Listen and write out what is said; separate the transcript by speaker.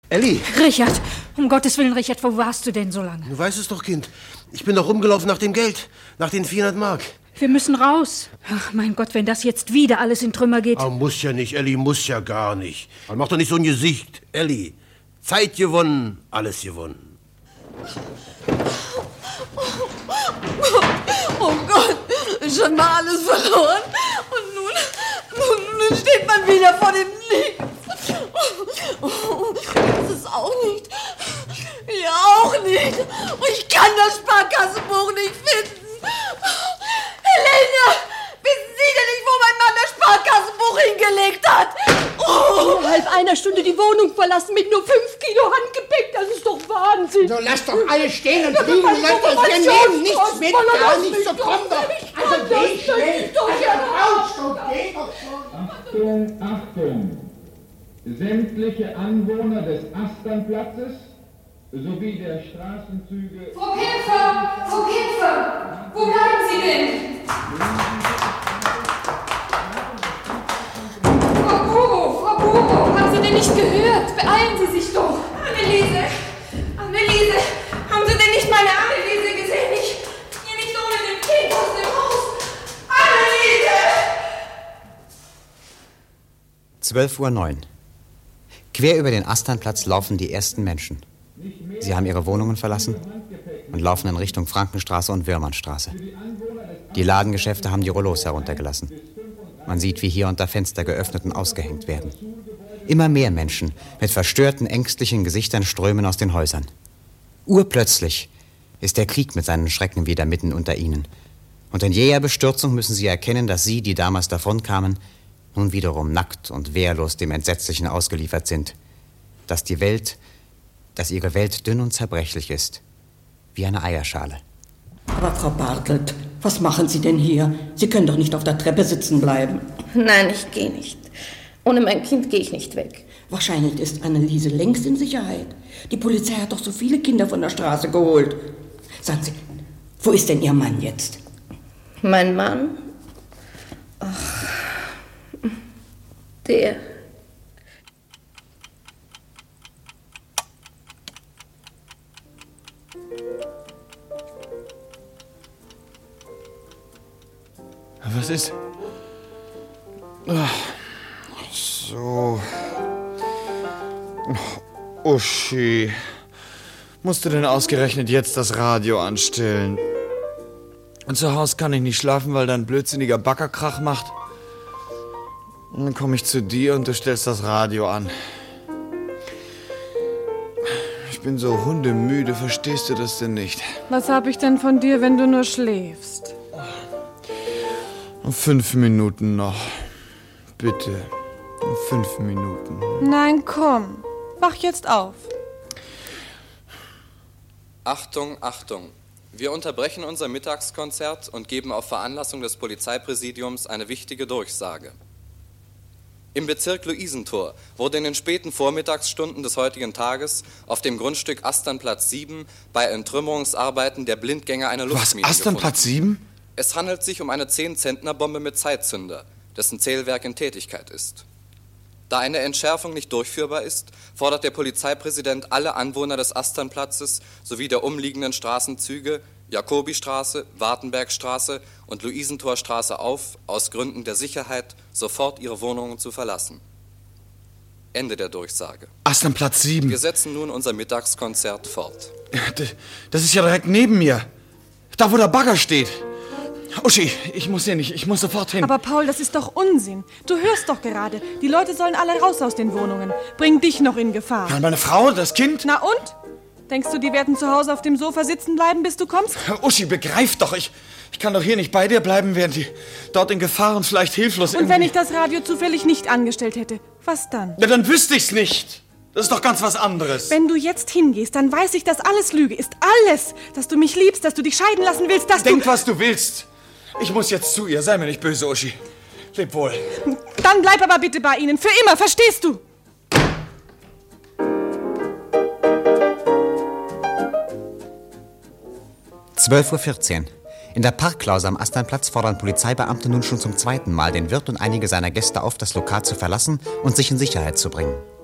Speaker 1: Elli!
Speaker 2: Richard, um Gottes Willen, Richard, wo warst du denn so lange?
Speaker 1: Du weißt es doch, Kind. Ich bin doch rumgelaufen nach dem Geld, nach den 400 Mark.
Speaker 2: Wir müssen raus. Ach, mein Gott, wenn das jetzt wieder alles in Trümmer geht.
Speaker 1: Oh, muss ja nicht, Elli, muss ja gar nicht. Man macht doch nicht so ein Gesicht, Elli. Zeit gewonnen, alles gewonnen.
Speaker 3: Oh Gott, schon mal alles verloren. Und nun steht man wieder vor dem Nichts. Das ist auch nicht. Ja, auch nicht. Und ich kann das Sparkassenbuch nicht finden. Helene, wissen Sie denn nicht, wo mein Mann das Sparkassenbuch hingelegt hat?
Speaker 4: Innerhalb einer Stunde die Wohnung verlassen mit nur 5 Kilo Handgepäck, das ist doch Wahnsinn.
Speaker 5: So, lasst doch alle stehen und liegen, Leute, wir nehmen nichts mit, gar nichts, so komm doch. Also geh schnell, geh doch schon.
Speaker 6: Achtung! Sämtliche Anwohner des Asternplatzes sowie der Straßenzüge...
Speaker 7: Frau Kipfer, wo bleiben Sie denn? Frau Buro, haben Sie denn nicht gehört? Beeilen Sie sich doch. Anneliese, haben Sie denn nicht meine Anneliese gesehen? Hier nicht ohne dem Kind aus dem Haus. Anneliese!
Speaker 8: 12:09 Uhr. Quer über den Asternplatz laufen die ersten Menschen. Sie haben ihre Wohnungen verlassen und laufen in Richtung Frankenstraße und Würmernstraße. Die Ladengeschäfte haben die Rollos heruntergelassen. Man sieht, wie hier unter Fenster geöffnet und ausgehängt werden. Immer mehr Menschen mit verstörten, ängstlichen Gesichtern strömen aus den Häusern. Urplötzlich ist der Krieg mit seinen Schrecken wieder mitten unter ihnen. Und in jäher Bestürzung müssen sie erkennen, dass sie, die damals davonkamen, nun wiederum nackt und wehrlos dem Entsetzlichen ausgeliefert sind. Dass ihre Welt dünn und zerbrechlich ist, wie eine Eierschale.
Speaker 4: Aber Frau Bartelt, was machen Sie denn hier? Sie können doch nicht auf der Treppe sitzen bleiben.
Speaker 3: Nein, ich gehe nicht. Ohne mein Kind gehe ich nicht weg.
Speaker 4: Wahrscheinlich ist Anneliese längst in Sicherheit. Die Polizei hat doch so viele Kinder von der Straße geholt. Sagen Sie, wo ist denn Ihr Mann jetzt?
Speaker 3: Mein Mann? Ach, der...
Speaker 9: Was ist? Ach, so. Uschi. Musst du denn ausgerechnet jetzt das Radio anstellen? Und zu Hause kann ich nicht schlafen, weil da ein blödsinniger Backerkrach macht. Und dann komme ich zu dir und du stellst das Radio an. Ich bin so hundemüde, verstehst du das denn nicht?
Speaker 10: Was hab ich denn von dir, wenn du nur schläfst?
Speaker 9: 5 Minuten noch. Bitte. 5 Minuten.
Speaker 10: Nein, komm. Wach jetzt auf.
Speaker 11: Achtung, Achtung. Wir unterbrechen unser Mittagskonzert und geben auf Veranlassung des Polizeipräsidiums eine wichtige Durchsage. Im Bezirk Luisentor wurde in den späten Vormittagsstunden des heutigen Tages auf dem Grundstück Asternplatz 7 bei Entrümmerungsarbeiten der Blindgänger eine Luftmine
Speaker 9: gefunden. Asternplatz 7?
Speaker 11: Es handelt sich um eine 10-Zentner-Bombe mit Zeitzünder, dessen Zählwerk in Tätigkeit ist. Da eine Entschärfung nicht durchführbar ist, fordert der Polizeipräsident alle Anwohner des Asternplatzes sowie der umliegenden Straßenzüge Jakobistraße, Wartenbergstraße und Luisentorstraße auf, aus Gründen der Sicherheit sofort ihre Wohnungen zu verlassen. Ende der Durchsage.
Speaker 9: Asternplatz 7.
Speaker 11: Wir setzen nun unser Mittagskonzert fort.
Speaker 9: Das ist ja direkt neben mir. Da, wo der Bagger steht. Uschi, ich muss hier nicht, ich muss sofort hin.
Speaker 10: Aber Paul, das ist doch Unsinn. Du hörst doch gerade, die Leute sollen alle raus aus den Wohnungen. Bring dich noch in Gefahr.
Speaker 9: Ja, meine Frau, das Kind?
Speaker 10: Na und? Denkst du, die werden zu Hause auf dem Sofa sitzen bleiben, bis du kommst?
Speaker 9: Uschi, begreif doch, ich kann doch hier nicht bei dir bleiben, während die dort in Gefahr und vielleicht hilflos
Speaker 10: Und wenn ich das Radio zufällig nicht angestellt hätte, was dann?
Speaker 9: Ja, dann wüsste ich's nicht. Das ist doch ganz was anderes.
Speaker 10: Wenn du jetzt hingehst, dann weiß ich, dass alles Lüge ist. Alles! Dass du mich liebst, dass du dich scheiden lassen willst, dass
Speaker 9: Denk, was du willst. Ich muss jetzt zu ihr. Sei mir nicht böse, Uschi. Leb wohl.
Speaker 10: Dann bleib aber bitte bei ihnen. Für immer, verstehst du?
Speaker 8: (12:14 Uhr) In der Parklause am Asternplatz fordern Polizeibeamte nun schon zum 2. Mal den Wirt und einige seiner Gäste auf, das Lokal zu verlassen und sich in Sicherheit zu bringen.